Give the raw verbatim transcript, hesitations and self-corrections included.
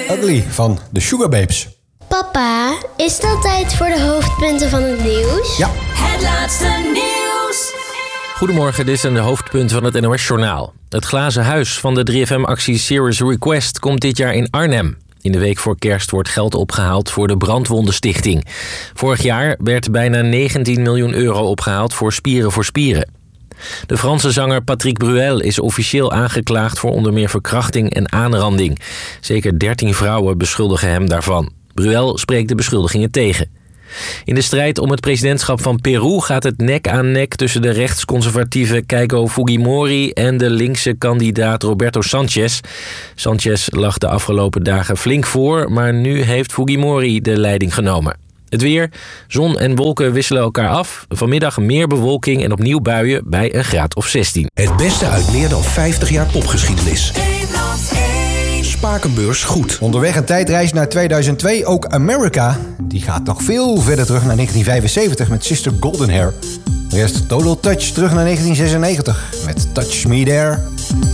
Ugly van de Sugababes. Papa, is dat tijd voor de hoofdpunten van het nieuws? Ja. Het laatste nieuws. Goedemorgen, dit zijn de hoofdpunten van het N O S-journaal. Het glazen huis van de drie F M-actie Serious Request komt dit jaar in Arnhem. In de week voor kerst wordt geld opgehaald voor de Brandwondenstichting. Vorig jaar werd bijna negentien miljoen euro opgehaald voor Spieren voor Spieren. De Franse zanger Patrick Bruel is officieel aangeklaagd voor onder meer verkrachting en aanranding. Zeker dertien vrouwen beschuldigen hem daarvan. Bruel spreekt de beschuldigingen tegen. In de strijd om het presidentschap van Peru gaat het nek aan nek tussen de rechtsconservatieve Keiko Fujimori en de linkse kandidaat Roberto Sanchez. Sanchez lag de afgelopen dagen flink voor, maar nu heeft Fujimori de leiding genomen. Het weer, zon en wolken wisselen elkaar af. Vanmiddag meer bewolking en opnieuw buien bij een graad of zestien. Het beste uit meer dan vijftig jaar popgeschiedenis. Spakenbeurs goed. Onderweg een tijdreis naar tweeduizend twee. Ook America, die gaat nog veel verder terug naar negentien vijfenzeventig met Sister Golden Hair. De rest Total Touch terug naar negentien zesennegentig met Touch Me There.